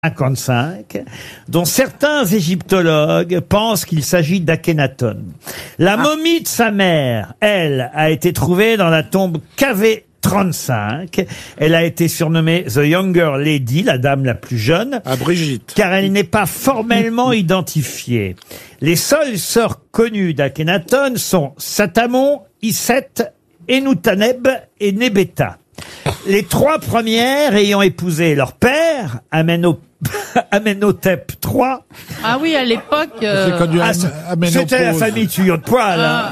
55, dont certains égyptologues pensent qu'il s'agit d'Akhenaton. La momie de sa mère, elle, a été trouvée dans la tombe KV35. Elle a été surnommée The Younger Lady, la dame la plus jeune. À Brigitte. Car elle n'est pas formellement identifiée. Les seules sœurs connues d'Akhenaton sont Satamon, Iset, Enutaneb et Nebeta. Les trois premières ayant épousé leur père, Amenhotep III. Ah oui, à l'époque... C'est connu C'était la famille tuyau de poil. Hein.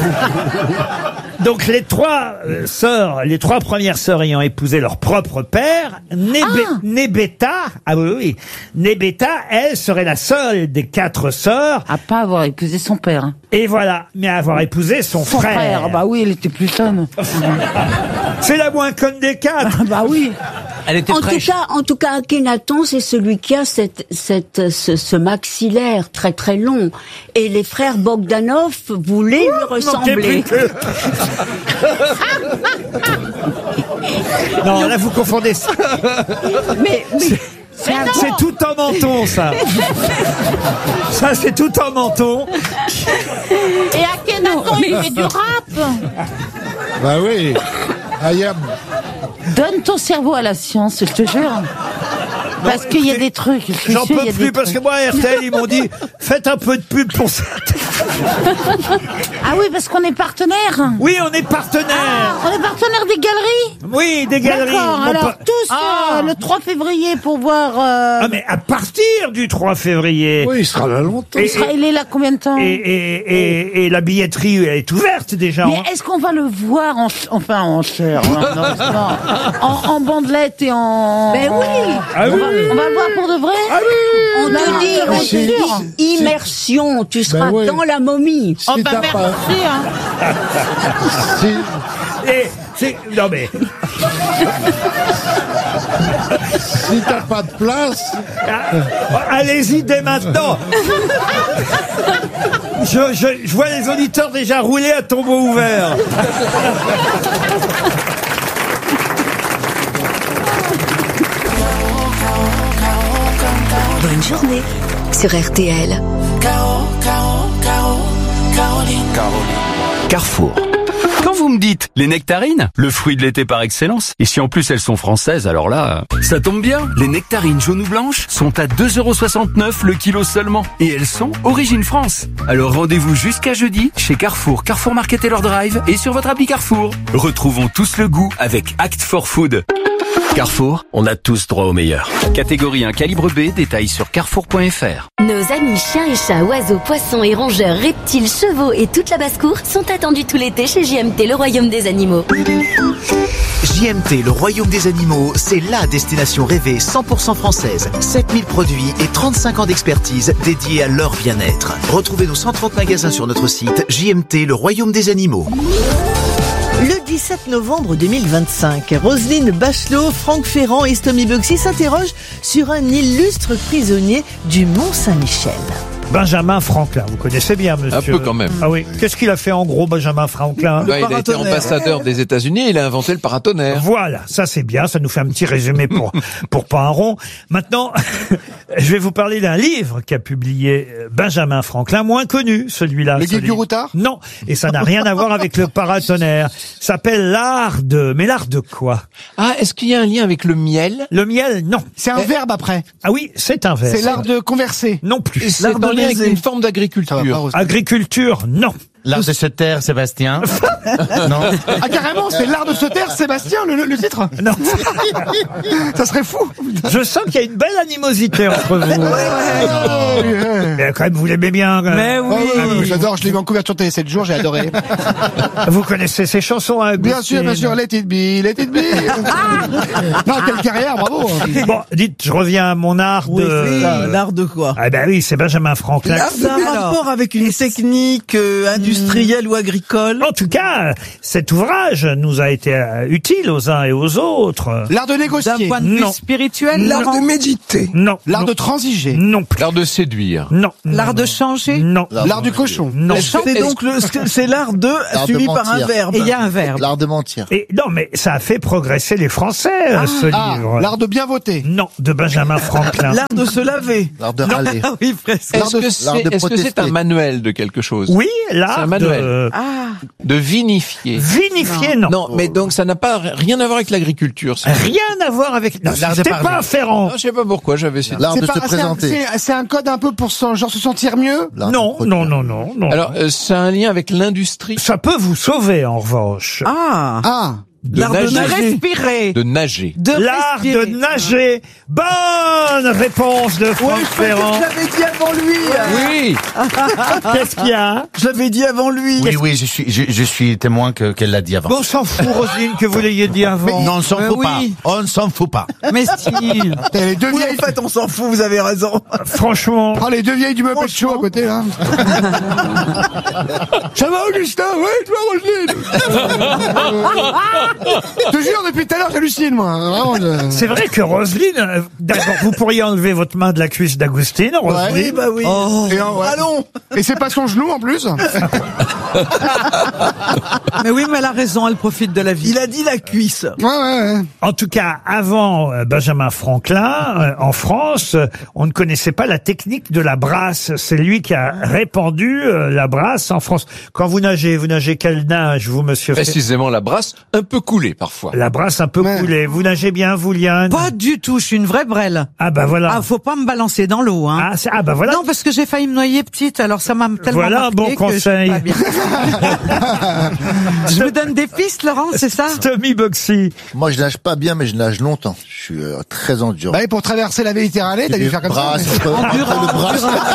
Donc les trois premières sœurs ayant épousé leur propre père, Nebeta, Nebeta, elle serait la seule des quatre sœurs à pas avoir épousé son père. Hein. Et voilà, mais à avoir épousé son frère. Bah oui, elle était plus conne. C'est la moins conne des quatre. Bah oui. Elle était en tout cas, Akhenaton, c'est celui qui a ce maxillaire très très long. Et les frères Bogdanov voulaient lui ressembler. Non, là vous confondez. Mais c'est tout en menton, ça. Ça, c'est tout en menton. Et Akhenaton, il fait du rap. Bah oui. Ayam. Donne ton cerveau à la science, je te jure. Parce qu'il y a des trucs. J'en peux plus parce que moi, RTL, ils m'ont dit faites un peu de pub pour ça. Ah oui, parce qu'on est partenaire. Oui, on est partenaire. Ah, on est partenaire des galeries. Oui, des galeries. D'accord, alors tous le 3 février pour voir... Ah mais à partir du 3 février. Oui, il sera là longtemps. Il est là combien de temps? Et la billetterie est ouverte déjà. Mais est-ce qu'on va le voir en chair en bandelette et en... Ben oui. Ah oui. On va le voir pour de vrai? Ah oui. On te dit immersion, tu seras dans la momie. Si t'as pas... Non mais... Si t'as pas de place... Allez-y dès maintenant. Je vois les auditeurs déjà rouler à tombeau ouvert. Bonne journée sur RTL. Carrefour. Quand vous me dites les nectarines, le fruit de l'été par excellence, et si en plus elles sont françaises, alors là, ça tombe bien. Les nectarines jaunes ou blanches sont à 2,69€ le kilo seulement. Et elles sont origine France. Alors rendez-vous jusqu'à jeudi chez Carrefour, Carrefour Market Taylor Drive et sur votre appli Carrefour. Retrouvons tous le goût avec Act for Food. Carrefour, on a tous droit au meilleur. Catégorie 1 calibre B, détails sur carrefour.fr. Nos amis chiens et chats, oiseaux, poissons et rongeurs, reptiles, chevaux et toute la basse-cour sont attendus tout l'été chez JMT, le royaume des animaux. JMT, le royaume des animaux, c'est la destination rêvée 100% française. 7000 produits et 35 ans d'expertise dédiés à leur bien-être. Retrouvez nos 130 magasins sur notre site JMT, le royaume des animaux. Le 17 novembre 2025, Roselyne Bachelot, Franck Ferrand et Stomy Bugsy s'interrogent sur un illustre prisonnier du Mont-Saint-Michel. Benjamin Franklin, vous connaissez bien, monsieur. Un peu quand même. Ah oui. Qu'est-ce qu'il a fait en gros, Benjamin Franklin? Il a été ambassadeur des États-Unis, il a inventé le paratonnerre. Voilà, ça c'est bien, ça nous fait un petit résumé pour pas un rond. Maintenant, je vais vous parler d'un livre qu'a publié Benjamin Franklin, moins connu, celui-là. Le Guide du routard? Non, et ça n'a rien à voir avec le paratonnerre. Ça s'appelle l'art de... Mais l'art de quoi? Ah, est-ce qu'il y a un lien avec le miel? Le miel, non. C'est un verbe après. Ah oui, c'est un verbe. C'est l'art de converser. Non plus. C'est en lien avec une forme d'agriculture. Agriculture, non. L'art de se taire, Sébastien. Non. Ah carrément, c'est l'art de se taire, Sébastien, le titre. Non. Ça serait fou. Je sens qu'il y a une belle animosité entre vous. Mais quand même, vous l'aimez bien. Mais oui. J'adore, je l'ai vu en couverture télé 7 jours, j'ai adoré. Vous connaissez ces chansons, hein, Bien sûr, let it be, let it be. Non, quelle carrière, bravo. Bon, dites, je reviens à mon art de... L'art de quoi? Ah ben oui, c'est Benjamin Franklin. C'est un rapport avec une technique industrielle Industriel ou agricole? En tout cas, cet ouvrage nous a été utile aux uns et aux autres. L'art de négocier. D'un point de vue Non. spirituel? L'art Laurent de méditer. Non. L'art non, de transiger. Non plus. L'art de séduire. Non. L'art de non, changer? Non. L'art du cochon. Non. C'est donc c'est l'art de suivi par un verbe. Et il y a un verbe. L'art de mentir. Et non, mais ça a fait progresser les Français, ce livre. L'art de bien voter. Non, de Benjamin Franklin. L'art de se laver. L'art de râler. Ah oui, presque. Est-ce que l'art de c'est protester. un manuel de quelque chose? Oui, C'est l'art un manuel. de De vinifier. vinifier, non. Non, mais donc ça n'a pas rien à voir avec l'agriculture. ça. Rien à voir avec... Non, L'art de c'était parler. pas Ferrand. Non, je sais pas pourquoi j'avais ça. L'art de pas- se présenter. c'est un code un peu pour genre se sentir mieux. L'art de Non, produire. non, non, non, non. Alors, c'est un lien avec l'industrie Ça peut vous sauver, en revanche. Ah. Ah. de L'art de nager. respirer. De nager. De L'art de respirer. nager. Bonne réponse de Franck Ouais, je Ferrand. l'avais dit avant lui. Oui. Qu'est-ce qu'il y a? Je l'avais dit avant lui. Oui, je suis témoin qu'elle l'a dit avant. Bon, on s'en fout, Roselyne, que vous l'ayez dit avant. Non, on s'en fout pas. On ne s'en fout pas. Mais si. Les deux Oui, vieilles. en fait, on s'en fout, vous avez raison. Franchement. Oh, les deux vieilles du Muppet Show à côté, là. Ça va, Augustin? Ouais, toi, Roselyne. Je te jure, depuis tout à l'heure, j'hallucine, moi. Vraiment, C'est vrai que Roselyne, d'abord, vous pourriez enlever votre main de la cuisse d'Agustine, Roselyne. Oui, bah oui. Et, ouais. Allons. Et c'est pas son genou, en plus. Mais oui, mais elle a raison, elle profite de la vie. Il a dit la cuisse. Ouais. En tout cas, avant Benjamin Franklin, en France, on ne connaissait pas la technique de la brasse. C'est lui qui a répandu la brasse en France. Quand vous nagez quelle nage, vous, monsieur Précisément la brasse, un peu coulée parfois. La brasse un peu coulée. Vous nagez bien, vous, Liane? Pas du tout, je suis une vraie brêle. Ah bah voilà. Ah, faut pas me balancer dans l'eau, hein. Ah bah voilà. Non, parce que j'ai failli me noyer petite, alors ça m'a tellement Voilà un marqué bon que je conseil. suis pas bien. Je vous donne des pistes, Laurent, c'est ça? Tommy Boxy. Moi, je nage pas bien, mais je nage longtemps. Je suis très endurant. Bah, et pour traverser la Méditerranée, t'as dû faire comme ça. Entre le bras.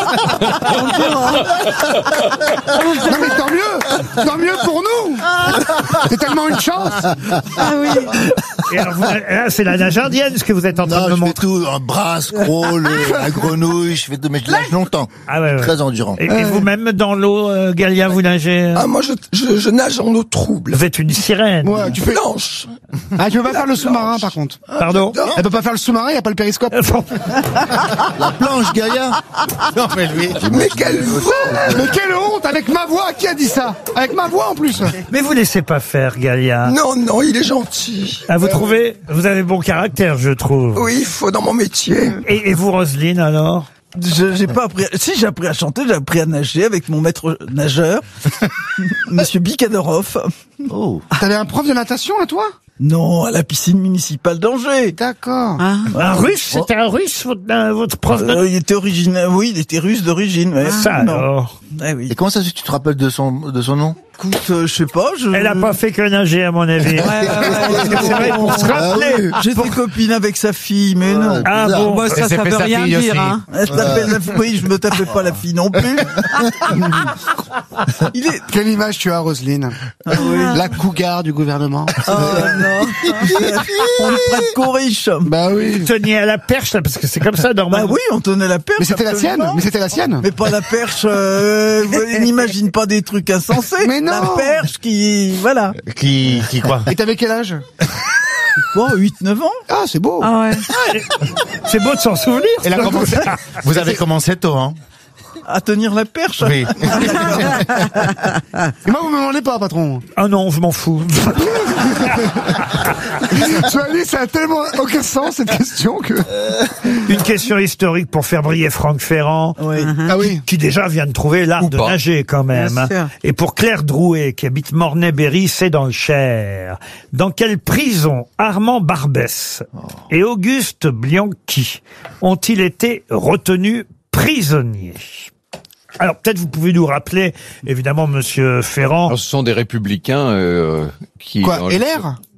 Non, mais tant mieux pour nous. C'est tellement une chance. Ah oui. Et alors, là, c'est la nage indienne, ce que vous êtes en train Non, de me je fais montrer. tout, un brasse, crawl, la grenouille, je fais tout, mais je nage longtemps. Ah ouais. Très endurant. Et vous-même, dans l'eau, Galia, vous nagez? Ah, moi, je nage en eau trouble. Vous êtes une sirène. Ouais, tu fais. Blanche. Ah, tu peux pas faire le sous-marin, par contre. Pardon? Elle peut pas faire le sous-marin, y a pas le périscope. La planche, Gaïa. Non, mais lui. Mais quelle Mais quelle honte, avec ma voix, qui a dit ça? Avec ma voix, en plus. Mais vous laissez pas faire, Galia. Non, il est gentil. Ah, vous trouvez? Vous avez bon caractère, je trouve. Oui, il faut dans mon métier. Et vous, Roselyne, alors? J'ai pas appris. Si, j'ai appris à chanter, j'ai appris à nager avec mon maître nageur, Monsieur Bikadorov. Oh. T'avais un prof de natation, à toi? Non, à la piscine municipale d'Angers. D'accord. Un russe? C'était un russe, votre prof? Il était originaire, oui, il était russe d'origine. Ouais. Ça, Non. alors. Eh oui. Et comment ça se fait que tu te rappelles de son nom? Écoute, je sais pas. Elle a pas fait que nager, à mon avis. Parce que c'est vrai, pour se rappeler. Ah oui. J'étais copine avec sa fille, mais non. Ah bizarre. bon? Moi, ça c'est fait veut sa rien fille dire, aussi. hein. Elle s'appelle la fille. Oui, je me tapais pas la fille non plus. Il est. Quelle image tu as, Roselyne? La cougar du gouvernement. Oh non. On ne prête qu'aux riches. Bah oui. Vous teniez à la perche, là, parce que c'est comme ça, Bah normalement. oui, on tenait la perche. Mais c'était la sienne. absolument. Mais c'était la sienne. Mais pas la perche, n'imagine pas des trucs insensés. Mais non. La perche qui, voilà. Qui quoi? Et t'avais quel âge? Bon, 8-9 ans. Ah, c'est beau. Ah ouais. C'est beau de s'en souvenir. Elle a commencé. Vous avez commencé tôt, hein? À tenir la perche. Oui. Et moi, vous me demandez pas, patron. Ah non, je m'en fous. Sois-y, ça a tellement aucun sens, cette question, que... Une question historique pour faire briller Franck Ferrand. Oui. Ah oui. Qui déjà vient de trouver l'art Ou de pas. nager quand même. Bien sûr. Et pour Claire Drouet, qui habite Mornay-Berry, c'est dans le Cher. Dans quelle prison Armand Barbès et Auguste Bianchi ont-ils été retenus prisonniers? Alors peut-être vous pouvez nous rappeler, évidemment, Monsieur Ferrand. Alors, ce sont des républicains qui... Quoi, LR?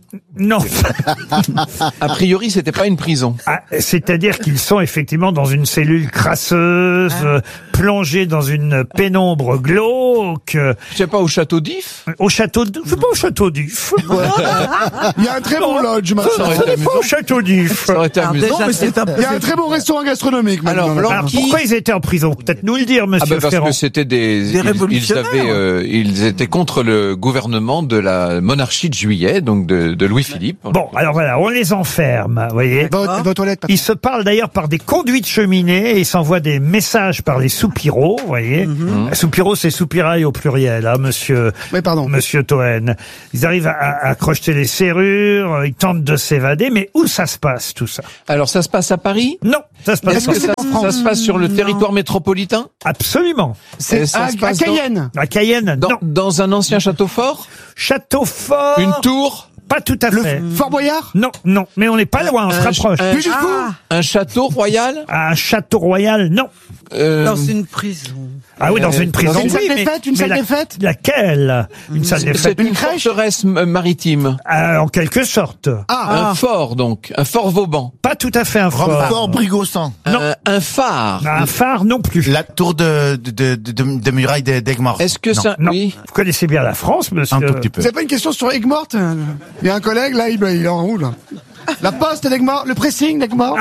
Non. A priori, c'était pas une prison. Ah, c'est-à-dire qu'ils sont effectivement dans une cellule crasseuse, plongés dans une pénombre glauque. Je sais pas, au château d'If? Au château d'If. C'est pas au château d'If. Il y a un très bon lodge, Ça maintenant. n'est pas au château d'If. Ça aurait été amusant. déjà, mais c'est c'est- Il y a un très bon restaurant gastronomique, Alors, maintenant. Alors pourquoi ils étaient en prison? Peut-être nous le dire, Ah monsieur ben parce Ferrand. que c'était ils révolutionnaires. ils étaient contre le gouvernement de la monarchie de Juillet, donc de Louis-Philippe. Bon, alors voilà, on les enferme, vous voyez. Va aux toilettes, Patrick. Ils se parlent d'ailleurs par des conduits de cheminée et ils s'envoient des messages par les soupiraux, vous voyez. Soupiraux, c'est soupirail au pluriel, hein, monsieur. Oui, pardon. Monsieur Toen. Ils arrivent à crocheter les serrures, ils tentent de s'évader, mais où ça se passe, tout ça? Alors ça se passe à Paris? Non, ça se passe Est-ce que ça se passe sur le territoire métropolitain? Absolument. C'est ça à se passe Cayenne. À Cayenne, non. Dans un ancien château fort? Château fort. Une tour? Pas tout à fait. Fort Boyard. Non, non, mais on n'est pas loin, on se rapproche. Puy du Fou. Un château royal? Un château royal, non. Dans une prison. Ah oui, dans une prison. Une salle oui, des mais- fêtes, une mais salle des fêtes. Laquelle? Une salle des C'est fêtes. une forteresse maritime. En quelque sorte. Un fort, donc. Un fort Vauban. Pas tout à fait un fort. Fort Brigossan. Un phare. Un phare non plus. La tour de muraille d'Aigues-Mortes. Est-ce que Non. ça... Non. Oui. Vous connaissez bien la France, monsieur. Un tout petit peu. C'est pas une question sur Aigues-Mortes. Il y a un collègue, là, il est en roue, là. La poste d'Aigues-Mortes, le pressing d'Aigues-Mortes.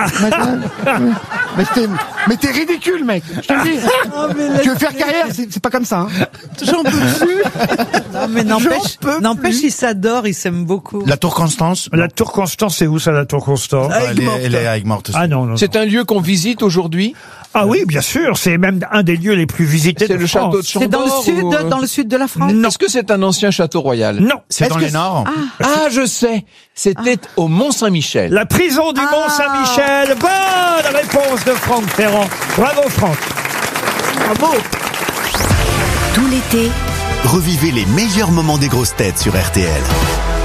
Mais t'es ridicule, mec. Je te le dis. Tu veux faire carrière, c'est pas comme ça, hein. J'en peux plus. Non, mais n'empêche, ils s'adorent, ils s'aiment beaucoup. La tour Constance. La tour Constance, c'est où ça, la tour Constance? Elle est à Aigues-Mortes aussi. Ah non, non. C'est un lieu qu'on visite aujourd'hui? Ah oui, bien sûr, c'est même un des lieux les plus visités C'est de le France. château de C'est dans le Chambord sud, ou, dans le sud de la France. Non. Est-ce que c'est un ancien château royal? Non. C'est dans les Nords. Ah, je sais. C'était au Mont-Saint-Michel. La prison du Mont-Saint-Michel. Bonne réponse de Franck Ferrand. Bravo, Franck. Bravo. Tout l'été, revivez les meilleurs moments des grosses têtes sur RTL.